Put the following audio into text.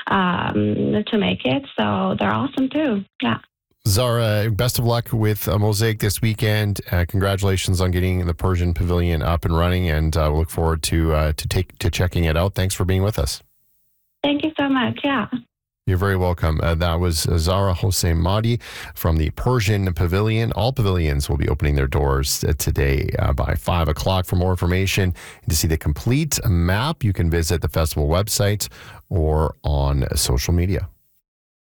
to make it. So they're awesome too. Yeah. Zara, best of luck with Mosaic this weekend. Congratulations on getting the Persian Pavilion up and running, and we'll look forward to checking it out. Thanks for being with us. Thank you so much. Yeah. You're very welcome. That was Zara Hossein Mahdi from the Persian Pavilion. All pavilions will be opening their doors today by 5 o'clock. For more information and to see the complete map, you can visit the festival website or on social media.